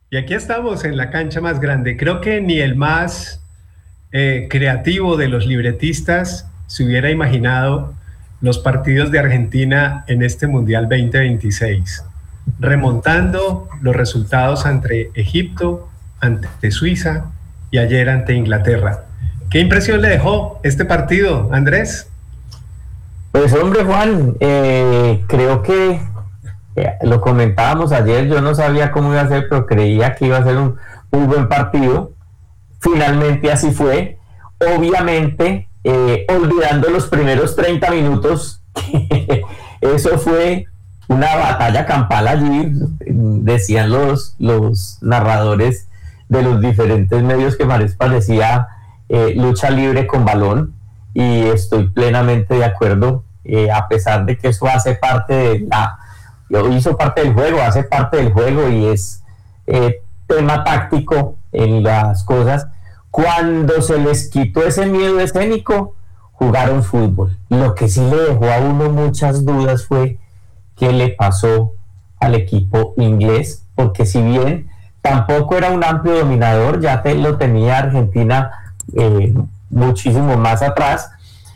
Y aquí estamos en la cancha más grande. Creo que ni el más creativo de los libretistas se hubiera imaginado los partidos de Argentina en este Mundial 2026, remontando los resultados ante Egipto, ante Suiza y ayer ante Inglaterra. ¿Qué impresión le dejó este partido, Andrés? Pues hombre Juan, creo que lo comentábamos ayer, yo no sabía cómo iba a ser, pero creía que iba a ser un buen partido. Finalmente así fue. Obviamente, olvidando los primeros 30 minutos, que eso fue una batalla campal allí, decían los narradores de los diferentes medios que parecía lucha libre con balón, y estoy plenamente de acuerdo, a pesar de que eso hace parte de hizo parte del juego, hace parte del juego y es tema táctico en las cosas. Cuando se les quitó ese miedo escénico, jugaron fútbol. Lo que sí le dejó a uno muchas dudas fue qué le pasó al equipo inglés, porque si bien tampoco era un amplio dominador, ya lo tenía Argentina muchísimo más atrás.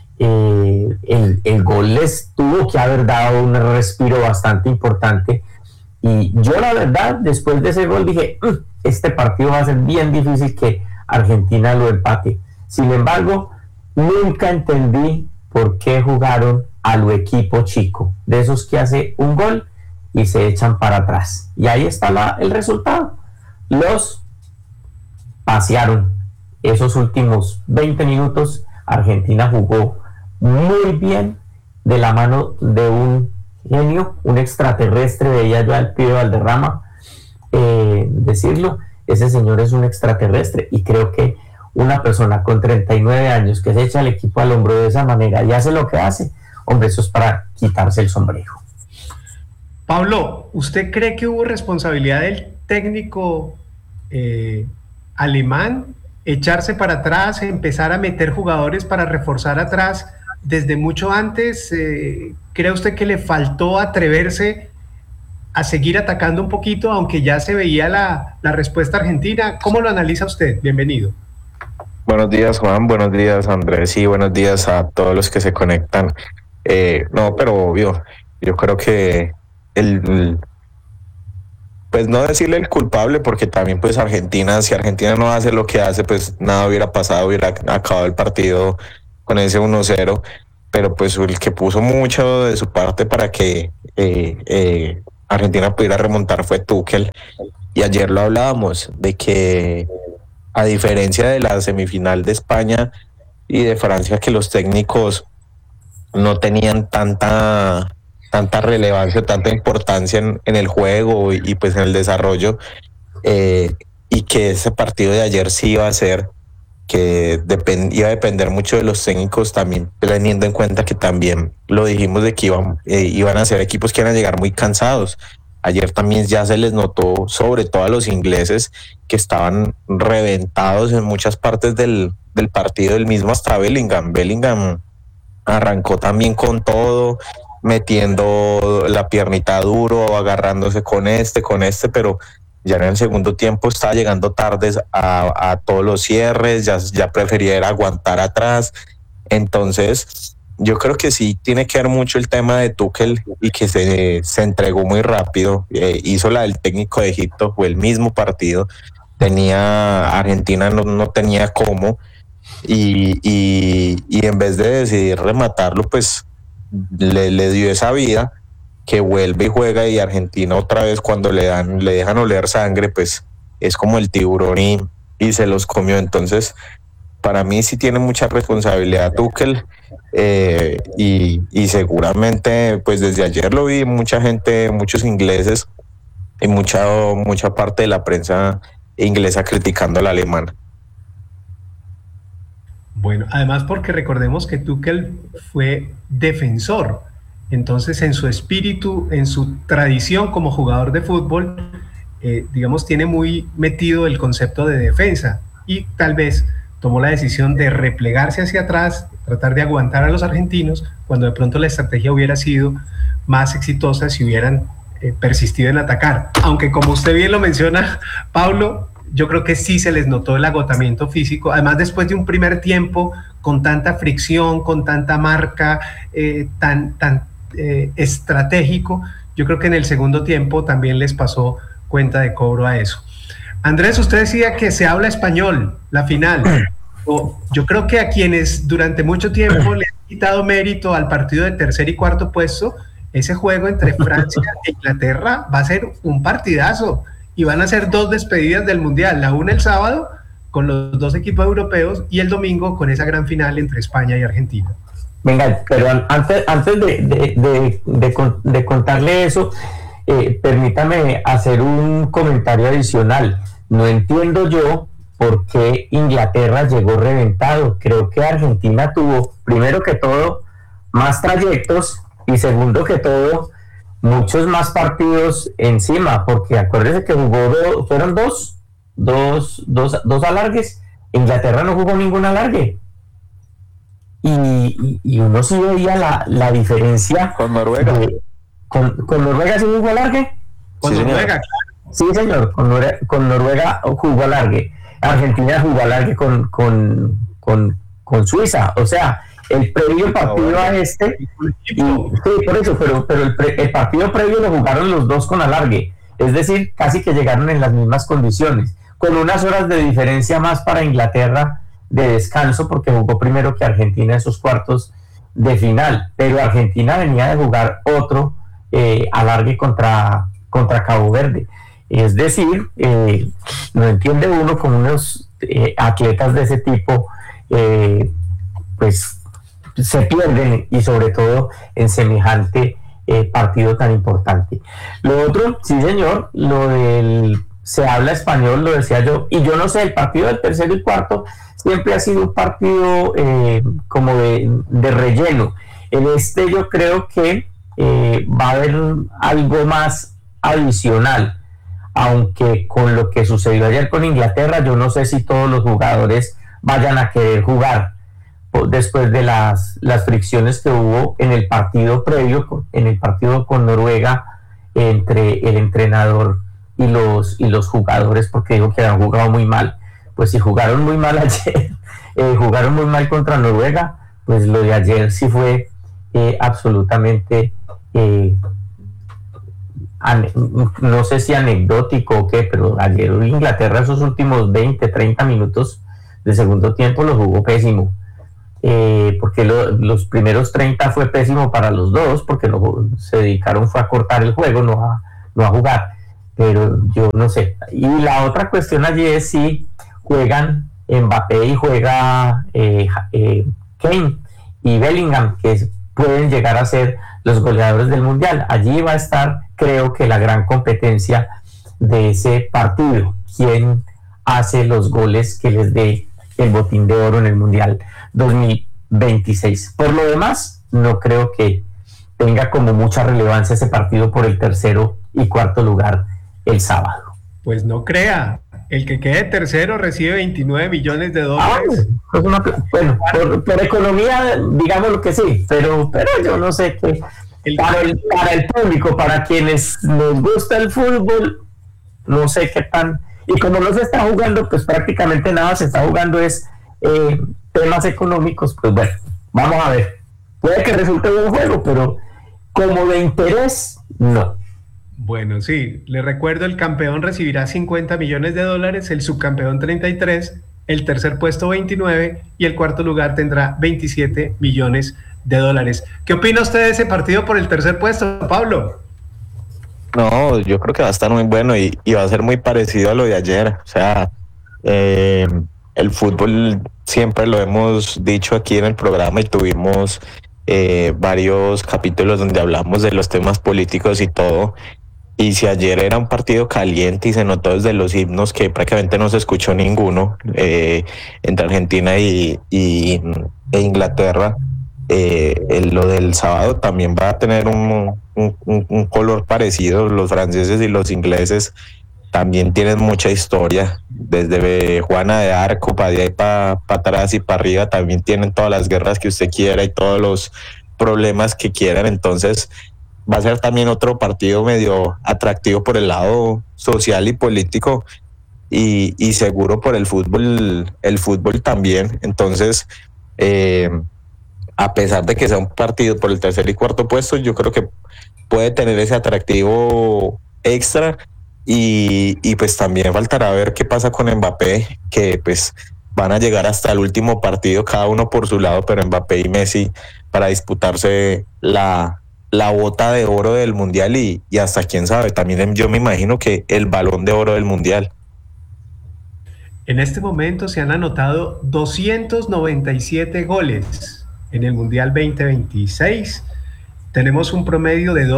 El gol les tuvo que haber dado un respiro bastante importante, y yo la verdad después de ese gol dije, este partido va a ser bien difícil que Argentina lo empate. Sin embargo, nunca entendí por qué jugaron a lo equipo chico, de esos que hace un gol y se echan para atrás, y ahí está el resultado. Los pasearon. Esos últimos 20 minutos Argentina jugó muy bien, de la mano de un genio, un extraterrestre, veía yo al pibe Valderrama decirlo. Ese señor es un extraterrestre, y creo que una persona con 39 años que se echa el equipo al hombro de esa manera y hace lo que hace, hombre, eso es para quitarse el sombrero. Pablo, ¿usted cree que hubo responsabilidad del técnico eh, alemán echarse para atrás, empezar a meter jugadores para reforzar atrás desde mucho antes? ¿Cree usted que le faltó atreverse a seguir atacando un poquito, aunque ya se veía la respuesta argentina? ¿Cómo lo analiza usted? Bienvenido. Buenos días, Juan. Buenos días, Andrés. Y buenos días a todos los que se conectan. No, pero obvio, yo creo que pues no decirle el culpable, porque también pues Argentina, si Argentina no hace lo que hace, pues nada hubiera pasado, hubiera acabado el partido con ese 1-0, pero pues el que puso mucho de su parte para que Argentina pudiera remontar fue Tuchel. Y ayer lo hablábamos, de que a diferencia de la semifinal de España y de Francia, que los técnicos no tenían tanta relevancia, tanta importancia en el juego y pues en el desarrollo, y que ese partido de ayer sí iba a ser, que iba a depender mucho de los técnicos, también teniendo en cuenta que también lo dijimos de que iban a ser equipos que iban a llegar muy cansados. Ayer también ya se les notó, sobre todo a los ingleses, que estaban reventados en muchas partes del partido, el mismo hasta Bellingham. Bellingham arrancó también con todo, metiendo la piernita duro, agarrándose con este, pero ya en el segundo tiempo estaba llegando tarde a todos los cierres, ya prefería era aguantar atrás. Entonces, yo creo que sí tiene que ver mucho el tema de Tuchel, y que se entregó muy rápido. Hizo la del técnico de Egipto, fue el mismo partido. Argentina no tenía cómo, y en vez de decidir rematarlo, pues le dio esa vida, que vuelve y juega, y Argentina otra vez cuando le dejan oler sangre, pues es como el tiburón, y se los comió. Entonces, para mí sí tiene mucha responsabilidad Tuchel, y seguramente pues desde ayer lo vi mucha gente, muchos ingleses y mucha parte de la prensa inglesa criticando al alemán. Bueno, además porque recordemos que Tuchel fue defensor, entonces en su espíritu, en su tradición como jugador de fútbol, digamos, tiene muy metido el concepto de defensa, y tal vez tomó la decisión de replegarse hacia atrás, tratar de aguantar a los argentinos, cuando de pronto la estrategia hubiera sido más exitosa si hubieran persistido en atacar. Aunque como usted bien lo menciona, Paulo, yo creo que sí se les notó el agotamiento físico, además después de un primer tiempo con tanta fricción, con tanta marca, tan estratégico. Yo creo que en el segundo tiempo también les pasó cuenta de cobro a eso. Andrés, usted decía que se habla español, la final. Yo creo que a quienes durante mucho tiempo le han quitado mérito al partido de tercer y cuarto puesto, ese juego entre Francia e Inglaterra va a ser un partidazo y van a ser 2 despedidas del Mundial, la una el sábado con los 2 equipos europeos y el domingo con esa gran final entre España y Argentina. Venga, pero antes de contarle eso, permítame hacer un comentario adicional. No entiendo yo por qué Inglaterra llegó reventado. Creo que Argentina tuvo, primero que todo, más trayectos y segundo que todo, muchos más partidos encima, porque acuérdense que fueron dos alargues. Inglaterra no jugó ningún alargue. Y uno sí veía la diferencia con Noruega. Con Noruega sí jugó alargue. Con sí, Noruega, claro. Sí, señor, con Noruega jugó alargue. Argentina jugó alargue con Suiza. O sea, el previo partido a este, sí, por eso, pero el partido previo lo jugaron los 2 con alargue. Es decir, casi que llegaron en las mismas condiciones, con unas horas de diferencia más para Inglaterra de descanso, porque jugó primero que Argentina esos cuartos de final, pero Argentina venía de jugar otro alargue contra Cabo Verde. Es decir, no entiende uno con unos atletas de ese tipo, pues se pierden, y sobre todo en semejante partido tan importante. Lo otro, sí señor, lo del se habla español, lo decía yo, y yo no sé, el partido del tercero y cuarto siempre ha sido un partido como de relleno. En este yo creo que va a haber algo más adicional, aunque con lo que sucedió ayer con Inglaterra, yo no sé si todos los jugadores vayan a querer jugar después de las fricciones que hubo en el partido previo, en el partido con Noruega, entre el entrenador y los jugadores, porque digo que han jugado muy mal. Pues si jugaron muy mal ayer, jugaron muy mal contra Noruega, pues lo de ayer sí fue absolutamente, no sé si anecdótico o qué, pero ayer Inglaterra esos últimos 20, 30 minutos de segundo tiempo los jugó pésimo. Porque los primeros 30 fue pésimo para los dos, porque se dedicaron fue a cortar el juego, no a jugar. Pero yo no sé. Y la otra cuestión allí es si juegan Mbappé y juega Kane y Bellingham, que pueden llegar a ser los goleadores del Mundial. Allí va a estar, creo que, la gran competencia de ese partido. ¿Quién hace los goles que les dé el botín de oro en el Mundial 2026? Por lo demás, no creo que tenga como mucha relevancia ese partido por el tercero y cuarto lugar el sábado. Pues no crea, el que quede tercero recibe 29 millones de dólares. Bueno, por economía, digamos lo que sí, pero yo no sé qué. Para el público, para quienes nos gusta el fútbol, no sé qué tan. Y como no se está jugando, pues prácticamente nada se está jugando, es temas económicos, pues bueno, vamos a ver. Puede que resulte un juego, pero como de interés, no. Bueno, sí, le recuerdo, el campeón recibirá 50 millones de dólares, el subcampeón 33, el tercer puesto 29 y el cuarto lugar tendrá 27 millones de dólares. ¿Qué opina usted de ese partido por el tercer puesto, Pablo? No, yo creo que va a estar muy bueno y va a ser muy parecido a lo de ayer. O sea, el fútbol siempre lo hemos dicho aquí en el programa y tuvimos varios capítulos donde hablamos de los temas políticos y todo. Y si ayer era un partido caliente y se notó desde los himnos que prácticamente no se escuchó ninguno entre Argentina e Inglaterra, lo del sábado también va a tener un color parecido. Los franceses y los ingleses también tienen mucha historia, desde Juana de Arco para allá y para atrás y para arriba, también tienen todas las guerras que usted quiera y todos los problemas que quieran. Entonces va a ser también otro partido medio atractivo por el lado social y político y seguro por el fútbol también. Entonces, a pesar de que sea un partido por el tercer y cuarto puesto, yo creo que puede tener ese atractivo extra y pues también faltará ver qué pasa con Mbappé, que pues van a llegar hasta el último partido, cada uno por su lado, pero Mbappé y Messi para disputarse la bota de oro del Mundial y hasta quién sabe, también yo me imagino que el balón de oro del Mundial. En este momento se han anotado 297 goles en el Mundial 2026. Tenemos un promedio de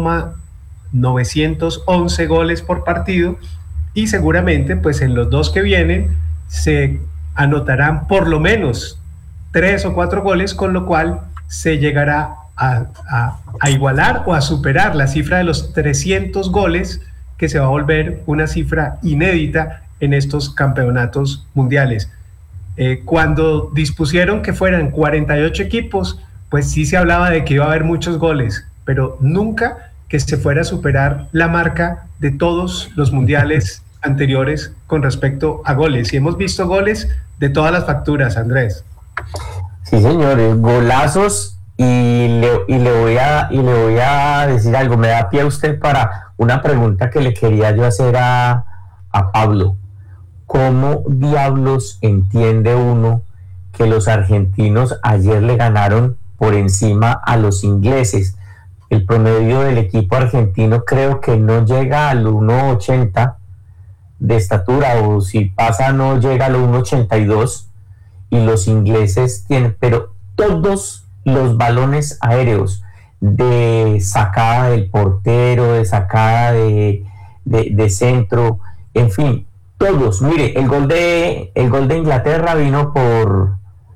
2,911 goles por partido y seguramente pues en los dos que vienen se anotarán por lo menos 3 o 4 goles, con lo cual se llegará a igualar o a superar la cifra de los 300 goles, que se va a volver una cifra inédita en estos campeonatos mundiales. Cuando dispusieron que fueran 48 equipos, pues sí se hablaba de que iba a haber muchos goles, pero nunca que se fuera a superar la marca de todos los mundiales anteriores con respecto a goles. Y hemos visto goles de todas las facturas, Andrés. Sí, señores, golazos y le voy a decir algo. Me da pie a usted para una pregunta que le quería yo hacer a Pablo. ¿Cómo diablos entiende uno que los argentinos ayer le ganaron por encima a los ingleses? El promedio del equipo argentino creo que no llega al 1,80 de estatura, o si pasa no llega al 1,82, y los ingleses tienen, pero todos los balones aéreos de sacada del portero, de sacada de centro, en fin, todos. Mire, el gol de Inglaterra vino por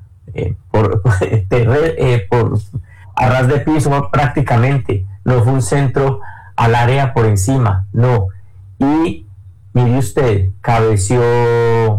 a ras de piso prácticamente, no fue un centro al área por encima, no. Y mire usted, cabeció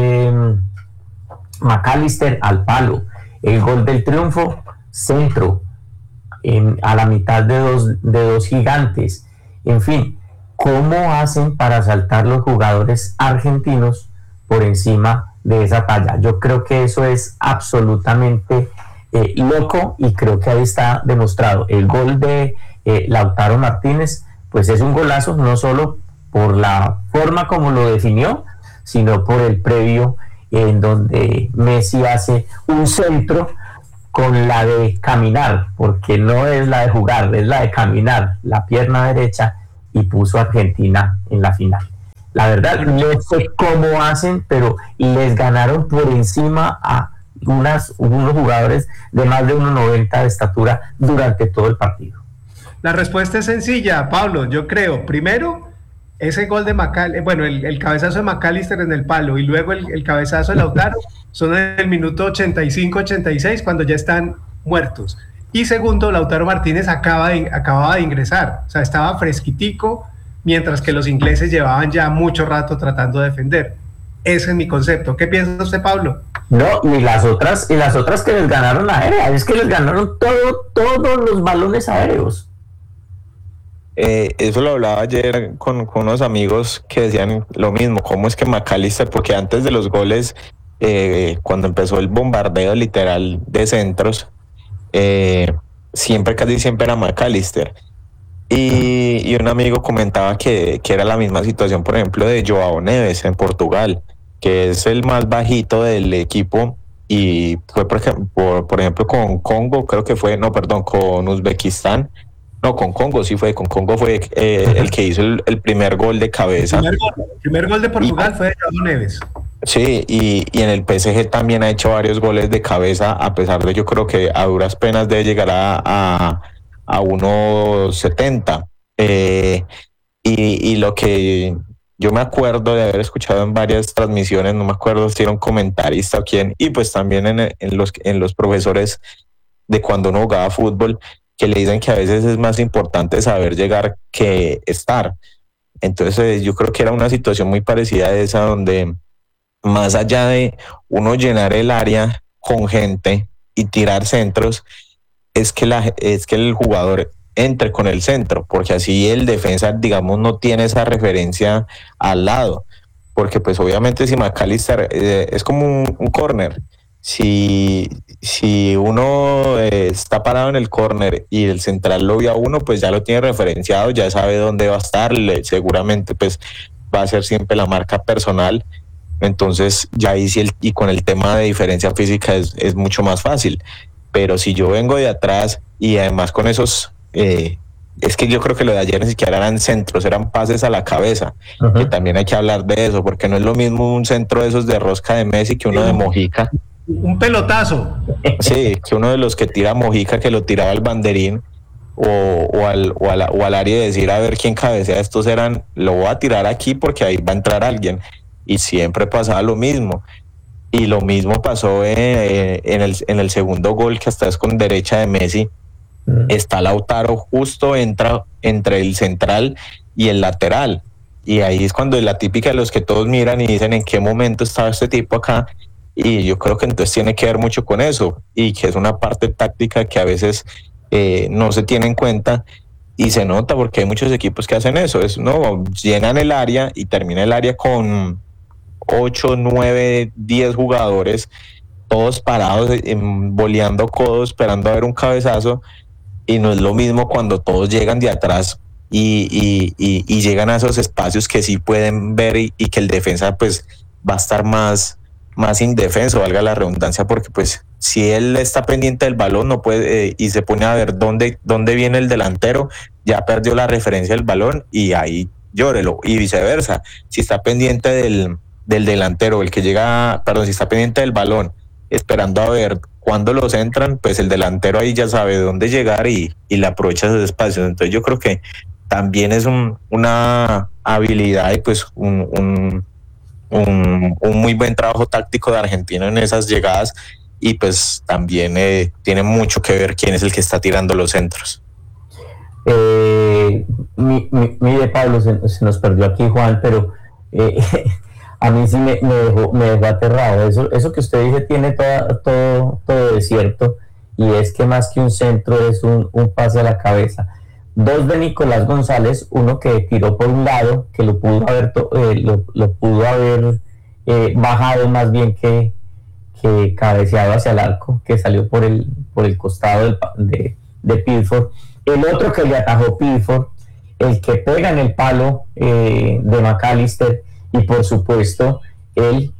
McAllister al palo. El gol del triunfo, centro, a la mitad de dos gigantes. En fin, ¿cómo hacen para saltar los jugadores argentinos por encima de esa talla? Yo creo que eso es absolutamente loco, y creo que ahí está demostrado. El gol de Lautaro Martínez, pues es un golazo, no solo por la forma como lo definió, sino por el previo, en donde Messi hace un centro con la de caminar, porque no es la de jugar, es la de caminar, la pierna derecha, y puso a Argentina en la final. La verdad, no sé cómo hacen, pero les ganaron por encima a unos jugadores de más de 1,90 de estatura durante todo el partido. La respuesta es sencilla, Pablo. Yo creo, primero, ese gol de McAllister, bueno, el cabezazo de McAllister en el palo, y luego el cabezazo de Lautaro, son en el minuto 85-86, cuando ya están muertos. Y segundo, Lautaro Martínez acababa de ingresar, o sea, estaba fresquitico, mientras que los ingleses llevaban ya mucho rato tratando de defender. Ese es mi concepto. ¿Qué piensa usted, Pablo? No, y las otras que les ganaron aérea, es que les ganaron todos los balones aéreos. Eso lo hablaba ayer con unos amigos que decían lo mismo, cómo es que McAllister, porque antes de los goles, cuando empezó el bombardeo literal de centros, casi siempre era McAllister. Y un amigo comentaba que era la misma situación, por ejemplo, de Joao Neves en Portugal, que es el más bajito del equipo, y fue por ejemplo con Congo, creo que fue, con Uzbekistán. No, con Congo fue el que hizo el primer gol de cabeza. El primer gol de Portugal fue de Joao Neves. Sí, y en el PSG también ha hecho varios goles de cabeza, a pesar de, yo creo que a duras penas debe llegar a 1,70. Y lo que yo me acuerdo de haber escuchado en varias transmisiones, no me acuerdo si era un comentarista o quién, y pues también en los profesores de cuando uno jugaba fútbol, que le dicen que a veces es más importante saber llegar que estar. Entonces yo creo que era una situación muy parecida a esa, donde más allá de uno llenar el área con gente y tirar centros, es que el jugador entre con el centro, porque así el defensa, digamos, no tiene esa referencia al lado, porque pues obviamente si McAllister es como un corner, si uno está parado en el corner y el central lo vio a uno, pues ya lo tiene referenciado, ya sabe dónde va a estar, seguramente pues va a ser siempre la marca personal. Entonces ya ahí sí y con el tema de diferencia física es mucho más fácil. Pero si yo vengo de atrás y además con esos, es que yo creo que lo de ayer ni siquiera eran centros, eran pases a la cabeza, que también hay que hablar de eso, porque no es lo mismo un centro de esos de rosca de Messi que uno de Mojica. Un pelotazo. Sí, que uno de los que tira Mojica, que lo tiraba al banderín o al área de decir a ver quién cabecea, estos eran, lo voy a tirar aquí porque ahí va a entrar alguien. Y siempre pasaba lo mismo. Y lo mismo pasó en el segundo gol, que hasta es con derecha de Messi. Está Lautaro, justo entra entre el central y el lateral. Y ahí es cuando es la típica de los que todos miran y dicen en qué momento estaba este tipo acá. Y yo creo que entonces tiene que ver mucho con eso. Y que es una parte táctica que a veces no se tiene en cuenta. Y se nota porque hay muchos equipos que hacen eso. No, llenan el área y termina el área con 8, 9, 10 jugadores, todos parados, boleando codos, esperando a ver un cabezazo, y no es lo mismo cuando todos llegan de atrás y llegan a esos espacios que sí pueden ver y que el defensa pues va a estar más indefenso, valga la redundancia, porque pues si él está pendiente del balón no puede y se pone a ver dónde viene el delantero, ya perdió la referencia del balón y ahí llórelo, y viceversa, si está pendiente del delantero, el que llega, perdón, si está pendiente del balón, esperando a ver cuándo los entran, pues el delantero ahí ya sabe dónde llegar y le aprovecha esos espacios. Entonces yo creo que también es una habilidad y pues un muy buen trabajo táctico de Argentina en esas llegadas, y pues también tiene mucho que ver quién es el que está tirando los centros. Mire, Pablo, se nos perdió aquí Juan, pero a mí sí me dejó aterrado. Eso que usted dice tiene todo de cierto, y es que más que un centro es un pase a la cabeza. Dos de Nicolás González, uno que tiró por un lado, que lo pudo haber bajado más bien que cabeceado hacia el arco, que salió por el costado de Pickford. El otro que le atajó Pickford, el que pega en el palo de McAllister, y por supuesto el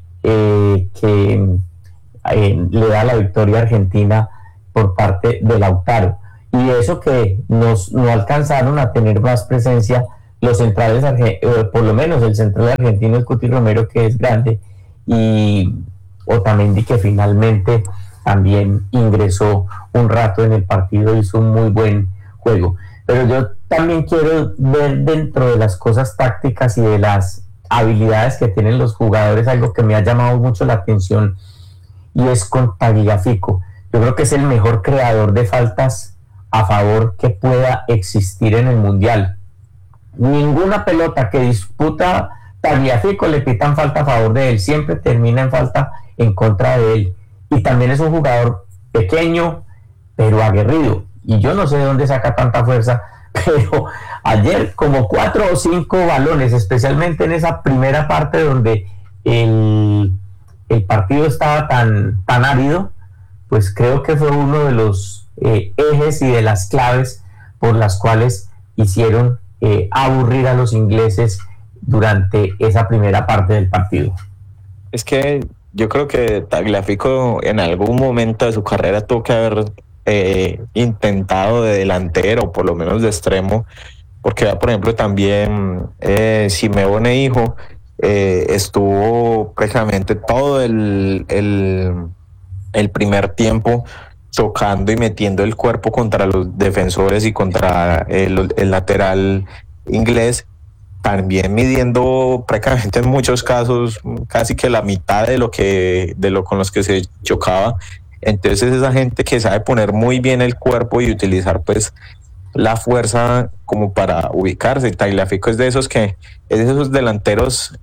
que le da la victoria a Argentina por parte de Lautaro. Y eso que no alcanzaron a tener más presencia los centrales, por lo menos el central argentino, el Cuti Romero, que es grande, y Otamendi, que finalmente también ingresó un rato en el partido, hizo un muy buen juego. Pero yo también quiero ver, dentro de las cosas tácticas y de las habilidades que tienen los jugadores, algo que me ha llamado mucho la atención, y es con Tagliafico. Yo creo que es el mejor creador de faltas a favor que pueda existir en el Mundial. Ninguna pelota que disputa Tagliafico le pitan falta a favor de él, siempre termina en falta en contra de él. Y también es un jugador pequeño, pero aguerrido. Y yo no sé de dónde saca tanta fuerza, pero ayer como 4 o 5 balones, especialmente en esa primera parte donde el partido estaba tan árido, pues creo que fue uno de los ejes y de las claves por las cuales hicieron aburrir a los ingleses durante esa primera parte del partido. Es que yo creo que Tagliafico en algún momento de su carrera tuvo que haber intentado de delantero, por lo menos de extremo, porque por ejemplo también Simeone hijo estuvo prácticamente todo el primer tiempo chocando y metiendo el cuerpo contra los defensores y contra el lateral inglés, también midiendo prácticamente en muchos casos casi que la mitad de lo con los que se chocaba. Entonces esa gente que sabe poner muy bien el cuerpo y utilizar pues la fuerza como para ubicarse. Tagliafico es de esos delanteros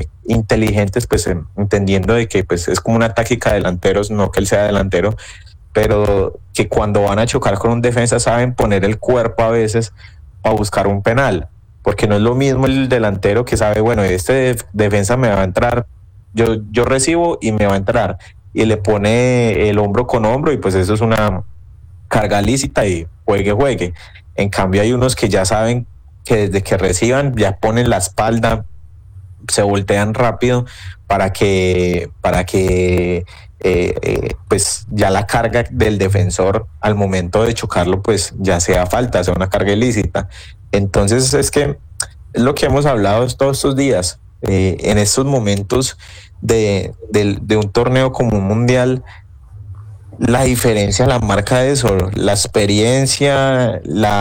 inteligentes, pues entendiendo de que pues es como una táctica de delanteros, no que él sea delantero, pero que cuando van a chocar con un defensa saben poner el cuerpo a veces para buscar un penal, porque no es lo mismo el delantero que sabe, bueno, este defensa me va a entrar, yo recibo y me va a entrar, y le pone el hombro con hombro, y pues eso es una carga lícita y juegue. En cambio hay unos que ya saben que desde que reciban ya ponen la espalda, se voltean rápido para que pues ya la carga del defensor al momento de chocarlo pues ya sea falta, sea una carga ilícita. Entonces es que es lo que hemos hablado todos estos días, en estos momentos de un torneo como un mundial. La diferencia la marca eso, la experiencia,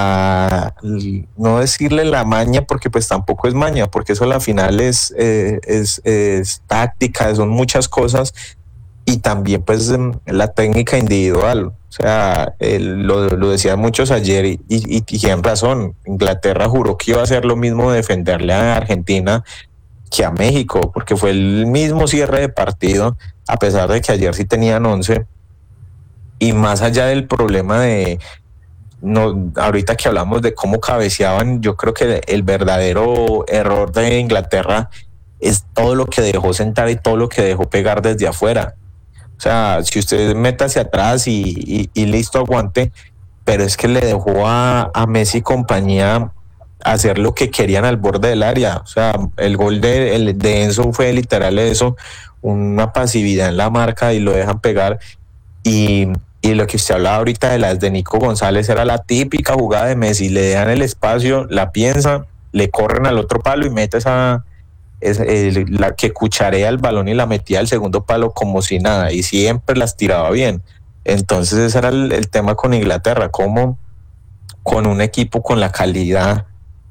no decirle la maña, porque pues tampoco es maña, porque eso a la final es táctica, son muchas cosas, y también pues la técnica individual. O sea, lo decían muchos ayer y tienen razón. Inglaterra juró que iba a hacer lo mismo, defenderle a Argentina que a México, porque fue el mismo cierre de partido, a pesar de que ayer sí tenían 11. Y más allá del problema de, no, ahorita que hablamos de cómo cabeceaban, yo creo que el verdadero error de Inglaterra es todo lo que dejó sentar y todo lo que dejó pegar desde afuera. O sea, si usted mete hacia atrás y listo, aguante, pero es que le dejó a Messi y compañía hacer lo que querían al borde del área. O sea, el gol de Enzo fue literal eso, una pasividad en la marca y lo dejan pegar. Y lo que usted hablaba ahorita de las de Nico González era la típica jugada de Messi, le dan el espacio, la piensa, le corren al otro palo y mete la que cucharea el balón y la metía al segundo palo como si nada, y siempre las tiraba bien. Entonces ese era el tema con Inglaterra, como con un equipo con la calidad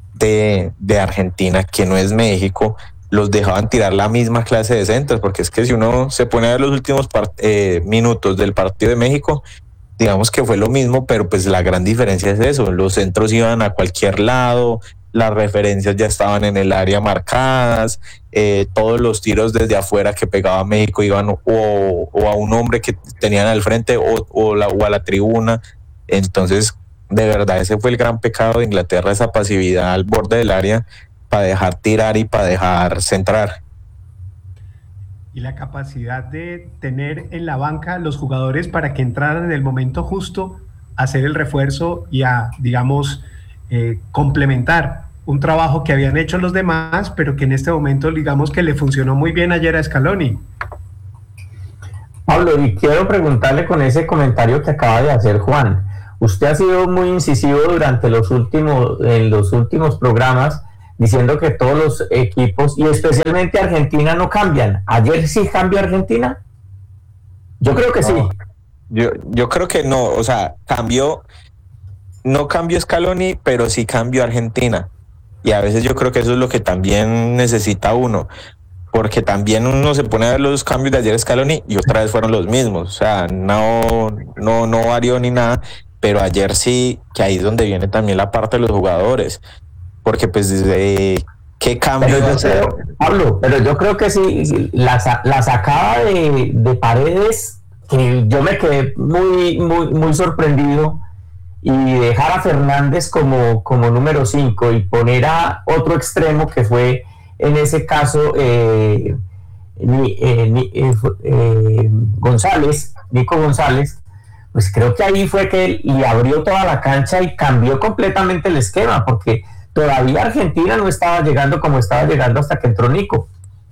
de Argentina, que no es México, los dejaban tirar la misma clase de centros, porque es que si uno se pone a ver los últimos minutos del partido de México, digamos que fue lo mismo, pero pues la gran diferencia es eso, los centros iban a cualquier lado, las referencias ya estaban en el área marcadas, todos los tiros desde afuera que pegaba México iban o a un hombre que tenían al frente o a la tribuna. Entonces, de verdad, ese fue el gran pecado de Inglaterra, esa pasividad al borde del área para dejar tirar y para dejar centrar. Y la capacidad de tener en la banca los jugadores para que entraran en el momento justo a hacer el refuerzo y a, digamos, complementar un trabajo que habían hecho los demás, pero que en este momento, digamos, que le funcionó muy bien ayer a Scaloni. Pablo, y quiero preguntarle con ese comentario que acaba de hacer Juan. Usted ha sido muy incisivo durante en los últimos programas, diciendo que todos los equipos, y especialmente Argentina, no cambian. ¿Ayer sí cambió Argentina? Yo creo que sí. Yo creo que no, o sea, no cambió Scaloni, pero sí cambió Argentina. Y a veces yo creo que eso es lo que también necesita uno, porque también uno se pone a ver los cambios de ayer Scaloni y otra vez fueron los mismos. O sea, no varió ni nada, pero ayer sí, que ahí es donde viene también la parte de los jugadores. Porque pues qué cambio pero Pablo, pero yo creo que sí, la sacada de Paredes, que yo me quedé muy sorprendido, y dejar a Fernández como número 5 y poner a otro extremo que fue en ese caso Nico González, pues creo que ahí fue que y abrió toda la cancha y cambió completamente el esquema, porque todavía Argentina no estaba llegando como estaba llegando hasta que entró Nico.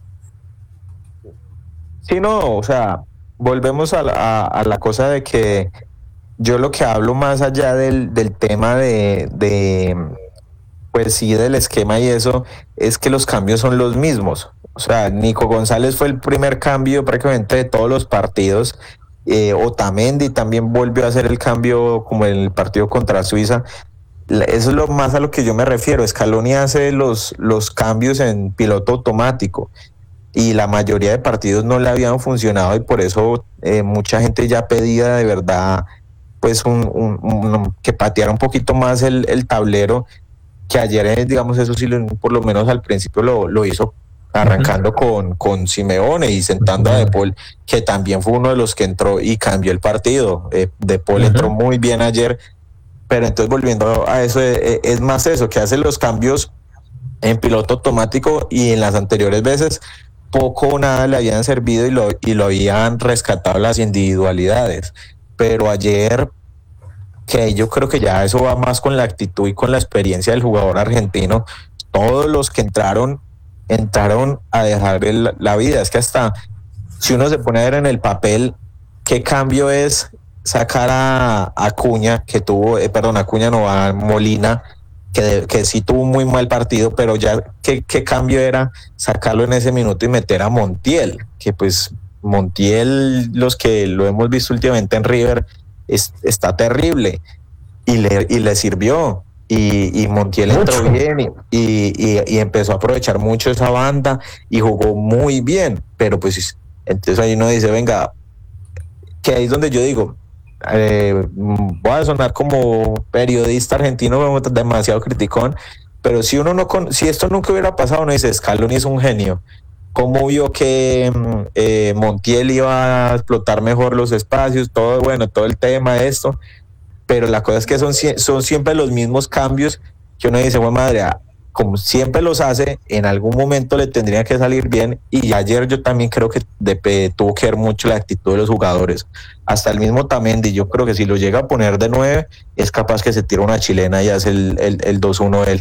Sí, no, o sea, volvemos a la cosa de que yo lo que hablo más allá del tema pues sí, del esquema y eso, es que los cambios son los mismos. O sea, Nico González fue el primer cambio prácticamente de todos los partidos. Otamendi también volvió a hacer el cambio como en el partido contra Suiza. Eso es lo más a lo que yo me refiero. Scaloni hace los cambios en piloto automático y la mayoría de partidos no le habían funcionado, y por eso mucha gente ya pedía de verdad pues que pateara un poquito más el tablero, que ayer digamos eso sí por lo menos al principio lo hizo arrancando con Simeone y sentando a De Paul, que también fue uno de los que entró y cambió el partido. De Paul entró muy bien ayer, pero entonces volviendo a eso, es más eso, que hace los cambios en piloto automático, y en las anteriores veces poco o nada le habían servido y lo habían rescatado las individualidades. Pero ayer, que yo creo que ya eso va más con la actitud y con la experiencia del jugador argentino, todos los que entraron a dejar la vida. Es que hasta si uno se pone a ver en el papel qué cambio es sacar a Acuña, que tuvo, Acuña no, a Molina, que sí tuvo un muy mal partido, pero ya qué cambio era sacarlo en ese minuto y meter a Montiel, que pues Montiel, los que lo hemos visto últimamente en River, está terrible, y le sirvió. Y Montiel entró bien y empezó a aprovechar mucho esa banda y jugó muy bien, pero pues entonces ahí uno dice, venga, que ahí es donde yo digo, voy a sonar como periodista argentino demasiado criticón, pero si si esto nunca hubiera pasado, uno dice, Scaloni es un genio. ¿Cómo vio que Montiel iba a explotar mejor los espacios, todo el tema de esto? Pero la cosa es que son siempre los mismos cambios que uno dice, bueno, madre, como siempre los hace, en algún momento le tendría que salir bien, y ayer yo también creo que tuvo que ver mucho la actitud de los jugadores. Hasta el mismo Tamendi, yo creo que si lo llega a poner de 9, es capaz que se tira una chilena y hace el 2-1 él.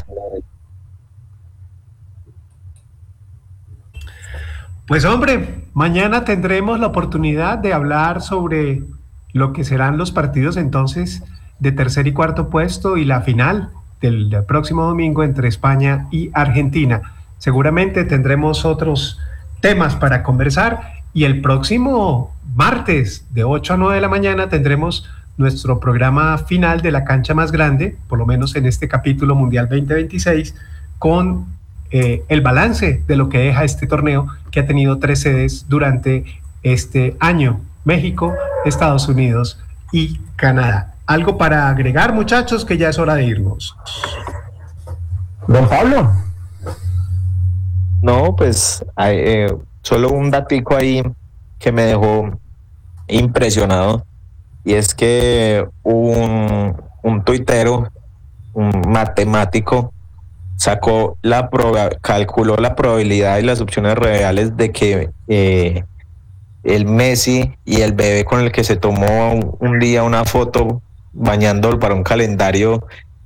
Pues hombre, mañana tendremos la oportunidad de hablar sobre lo que serán los partidos entonces de tercer y cuarto puesto y la final del próximo domingo entre España y Argentina. Seguramente tendremos otros temas para conversar, y el próximo martes de 8 a 9 de la mañana tendremos nuestro programa final de La Cancha Más Grande, por lo menos en este capítulo Mundial 2026, con el balance de lo que deja este torneo, que ha tenido 3 sedes durante este año: México, Estados Unidos y Canadá. ¿Algo para agregar, muchachos, que ya es hora de irnos? Don Pablo. No, pues solo un datico ahí que me dejó impresionado, y es que un tuitero, un matemático, calculó la probabilidad y las opciones reales de que el Messi y el bebé con el que se tomó un día una foto bañándolo para un calendario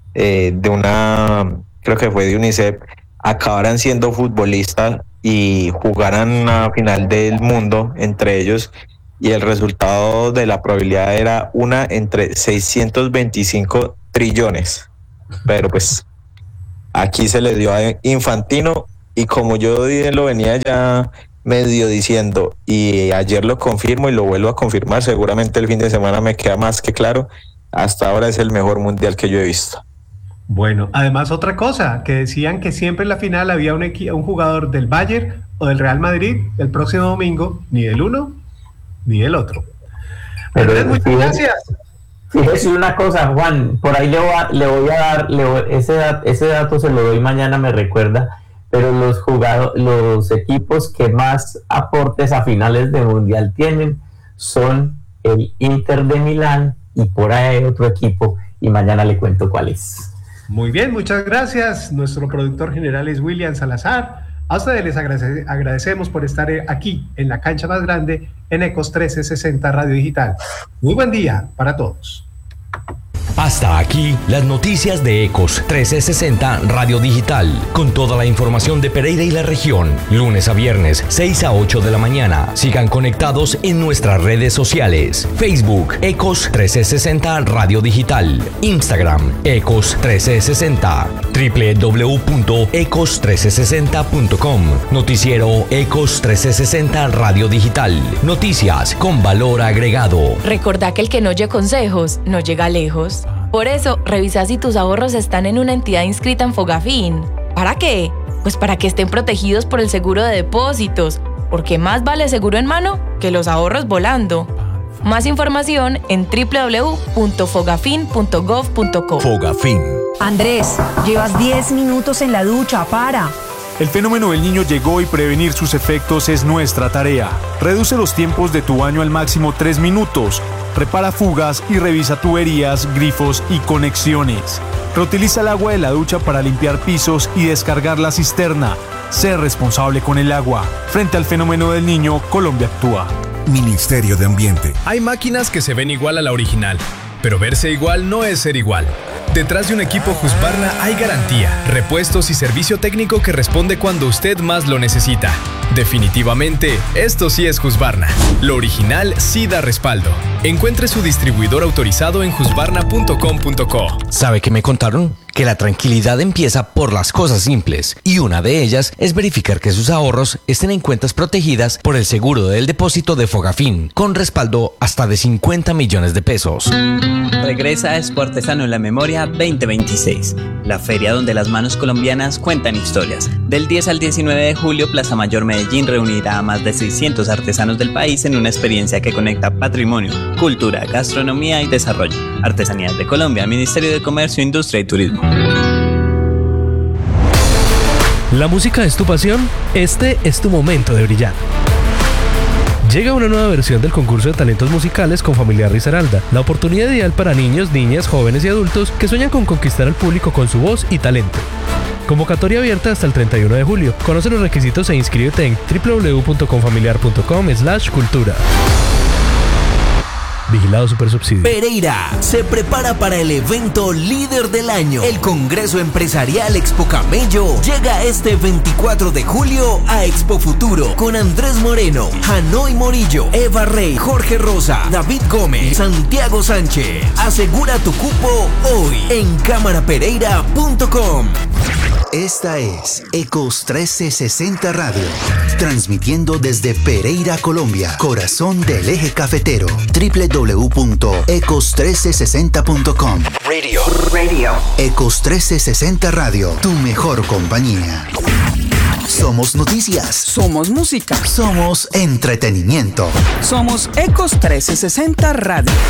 creo que fue de UNICEF, acabaran siendo futbolistas y jugaran una final del mundo entre ellos, y el resultado de la probabilidad era una entre 625 trillones. Pero pues aquí se le dio a Infantino, y como yo lo venía ya medio diciendo, y ayer lo confirmo y lo vuelvo a confirmar, seguramente el fin de semana me queda más que claro, hasta ahora es el mejor mundial que yo he visto. Bueno, además otra cosa, que decían que siempre en la final había un jugador del Bayern o del Real Madrid el próximo domingo, ni del uno ni del otro. Pero muchas gracias. Fíjese una cosa, Juan, por ahí le voy a dar ese dato se lo doy mañana, me recuerda, pero los equipos que más aportes a finales de mundial tienen son el Inter de Milán, y por ahí hay otro equipo, y mañana le cuento cuál es. Muy bien, muchas gracias. Nuestro productor general es William Salazar. A ustedes les agradecemos por estar aquí en La Cancha Más Grande en Ecos 1360 Radio Digital. Muy buen día para todos. Hasta aquí las noticias de Ecos 1360 Radio Digital, con toda la información de Pereira y la región, lunes a viernes, 6 a 8 de la mañana. Sigan conectados en nuestras redes sociales: Facebook, Ecos 1360 Radio Digital, Instagram, Ecos 1360, www.ecos1360.com, noticiero Ecos 1360 Radio Digital, noticias con valor agregado. Recordá que el que no oye consejos no llega lejos. Por eso, revisa si tus ahorros están en una entidad inscrita en Fogafín. ¿Para qué? Pues para que estén protegidos por el seguro de depósitos, porque más vale seguro en mano que los ahorros volando. Más información en www.fogafin.gov.co. Fogafín. Andrés, llevas 10 minutos en la ducha, para. El fenómeno del Niño llegó y prevenir sus efectos es nuestra tarea. Reduce los tiempos de tu baño al máximo 3 minutos. Repara fugas y revisa tuberías, grifos y conexiones. Reutiliza el agua de la ducha para limpiar pisos y descargar la cisterna. Sé responsable con el agua. Frente al fenómeno del Niño, Colombia actúa. Ministerio de Ambiente. Hay máquinas que se ven igual a la original, pero verse igual no es ser igual. Detrás de un equipo Husqvarna hay garantía, repuestos y servicio técnico que responde cuando usted más lo necesita. Definitivamente, esto sí es Husqvarna. Lo original sí da respaldo. Encuentre su distribuidor autorizado en husqvarna.com.co. ¿Sabe qué me contaron? Que la tranquilidad empieza por las cosas simples, y una de ellas es verificar que sus ahorros estén en cuentas protegidas por el seguro del depósito de Fogafín, con respaldo hasta de 50 millones de pesos. Regresa Expo Artesano en la Memoria 2026, la feria donde las manos colombianas cuentan historias. Del 10 al 19 de julio, Plaza Mayor Medellín reunirá a más de 600 artesanos del país en una experiencia que conecta patrimonio, cultura, gastronomía y desarrollo. Artesanías de Colombia, Ministerio de Comercio, Industria y Turismo. ¿La música es tu pasión? Este es tu momento de brillar. Llega una nueva versión del concurso de talentos musicales con Familiar Risaralda, la oportunidad ideal para niños, niñas, jóvenes y adultos que sueñan con conquistar al público con su voz y talento. Convocatoria abierta hasta el 31 de julio. Conoce los requisitos e inscríbete en www.confamiliar.com/cultura. Vigilado Supersubsidio. Pereira se prepara para el evento líder del año. El Congreso Empresarial Expo Camello llega este 24 de julio a Expo Futuro con Andrés Moreno, Hanoi Morillo, Eva Rey, Jorge Rosa, David Gómez, Santiago Sánchez. Asegura tu cupo hoy en cámarapereira.com. Esta es Ecos 1360 Radio, transmitiendo desde Pereira, Colombia, corazón del eje cafetero. www.ecos1360.com. Radio. Ecos 1360 Radio, tu mejor compañía. Somos noticias. Somos música. Somos entretenimiento. Somos Ecos 1360 Radio.